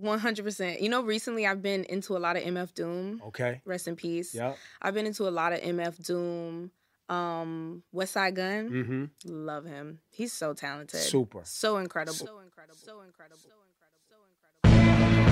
100%. You know, recently I've been into a lot of MF Doom. Okay. Rest in peace. Yep. I've been into a lot of MF Doom. West Side Gun. Mm-hmm. Love him. He's so talented. Super. So incredible. So incredible. So incredible.